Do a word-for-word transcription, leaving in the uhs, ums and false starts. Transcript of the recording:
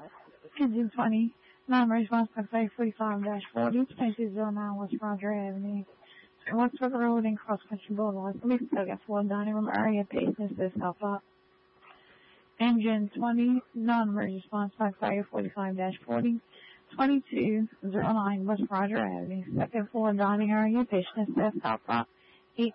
Engine twenty, non-response by five forty-five dash forty, twenty-two oh nine West Roger Avenue. Westwood Road and Cross Country Boulevard. Police still got four dining room area patients to help up. Engine twenty, non-emergency response by fire forty-five dash forty, twenty-two oh nine West Roger Avenue. Second floor dining area patients to help up.